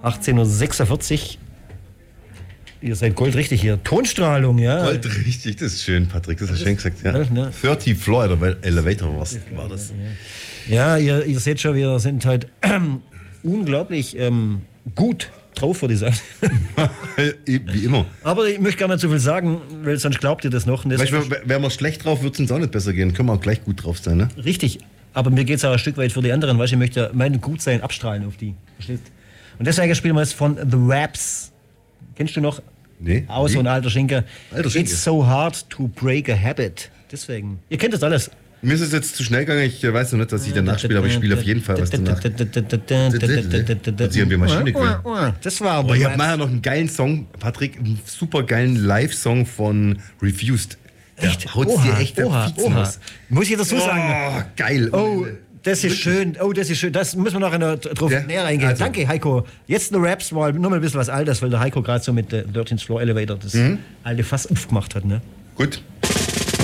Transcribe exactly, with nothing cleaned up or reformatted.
achtzehn Uhr sechsundvierzig. Ihr seid goldrichtig hier. Tonstrahlung, ja. Goldrichtig, das ist schön, Patrick, das hast du schön gesagt. Ja. Ne? dreißig Floor Elevator was war das. Ja, ihr, ihr seht schon, wir sind heute ähm, unglaublich ähm, gut drauf, würde ich sagen. Wie immer. Aber ich möchte gar nicht so viel sagen, weil sonst glaubt ihr das noch. Das weißt du, wären wir schlecht drauf, wird es uns auch nicht besser gehen. Können wir auch gleich gut drauf sein, ne? Richtig. Aber mir geht es auch ein Stück weit für die anderen, weil ich möchte mein Gutsein abstrahlen auf die. Verstehst? Und deswegen spielen wir jetzt von The Raps. Kennst du noch? Nee. Aus nee. und alter Schinker. Alter Schinker. It's so hard to break a habit. Deswegen. Ihr kennt das alles. Mir ist es jetzt zu schnell gegangen. Ich weiß noch nicht, dass ich danach spiele, aber ich spiele auf jeden Fall was danach. Sie haben die Maschine gewählt. Das war aber. Oh, ich habe nachher noch einen geilen Song, Patrick, einen super geilen Live-Song von Refused. Echt? Haut dir echt oha, oha. Aus. Muss ich dazu sagen? Oh, geil. Oh, das ist schön. Oh, das ist schön. Das müssen wir noch eine, drauf ja, näher eingehen. Also. Danke, Heiko. Jetzt eine Raps, mal nur mal ein bisschen was Altes, weil der Heiko gerade so mit der thirteenth Floor Elevator das mhm. alte Fass aufgemacht hat. Ne? Gut.